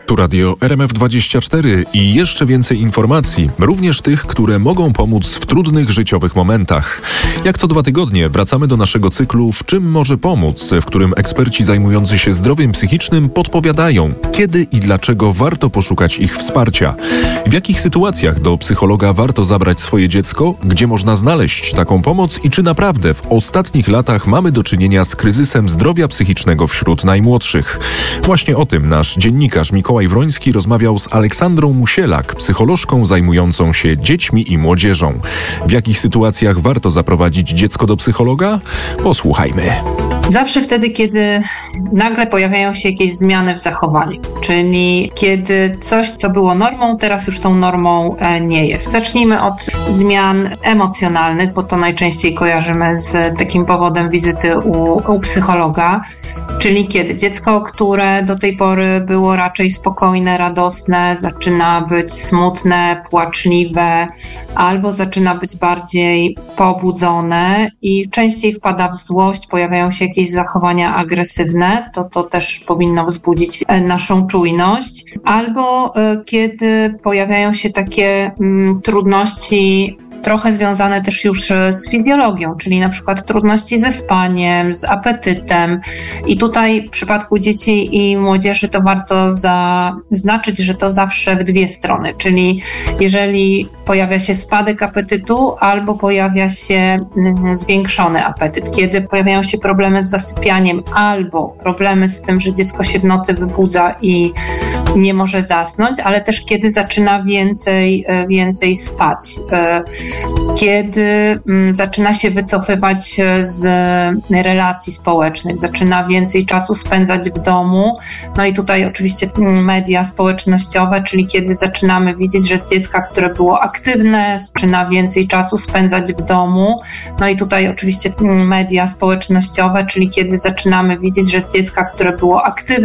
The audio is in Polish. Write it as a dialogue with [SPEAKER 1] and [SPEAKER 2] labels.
[SPEAKER 1] Tu radio RMF24 i jeszcze więcej informacji, również tych, które mogą pomóc w trudnych życiowych momentach. Jak co 2 tygodnie wracamy do naszego cyklu W czym może pomóc, w którym eksperci zajmujący się zdrowiem psychicznym podpowiadają, kiedy i dlaczego warto poszukać ich wsparcia. W jakich sytuacjach do psychologa warto zabrać swoje dziecko, gdzie można znaleźć taką pomoc i czy naprawdę w ostatnich latach mamy do czynienia z kryzysem zdrowia psychicznego wśród najmłodszych. Właśnie o tym nasz dziennikarz Mikołaj Wroński rozmawiał z Aleksandrą Musielak, psycholożką zajmującą się dziećmi i młodzieżą. W jakich sytuacjach warto zaprowadzić dziecko do psychologa? Posłuchajmy.
[SPEAKER 2] Zawsze wtedy, kiedy nagle pojawiają się jakieś zmiany w zachowaniu, czyli kiedy coś, co było normą, teraz już tą normą nie jest. Zacznijmy od zmian emocjonalnych, bo to najczęściej kojarzymy z takim powodem wizyty u psychologa, czyli kiedy dziecko, które do tej pory było raczej spokojne, radosne, zaczyna być smutne, płaczliwe, albo zaczyna być bardziej pobudzone i częściej wpada w złość, pojawiają się jakieś zachowania agresywne, to też powinno wzbudzić naszą czujność. Albo kiedy pojawiają się takie trudności trochę związane też już z fizjologią, czyli na przykład trudności ze spaniem, z apetytem. I tutaj w przypadku dzieci i młodzieży to warto zaznaczyć, że to zawsze w dwie strony, czyli jeżeli pojawia się spadek apetytu albo pojawia się zwiększony apetyt, kiedy pojawiają się problemy z zasypianiem albo problemy z tym, że dziecko się w nocy wybudza i nie może zasnąć, ale też kiedy zaczyna więcej spać, kiedy zaczyna się wycofywać z relacji społecznych, zaczyna więcej czasu spędzać w domu. No i tutaj oczywiście media społecznościowe, czyli kiedy zaczynamy widzieć, że z dziecka, które było aktywne, zaczyna więcej czasu spędzać w domu. No i tutaj oczywiście media społecznościowe, czyli kiedy zaczynamy widzieć, że z dziecka, które było aktywne,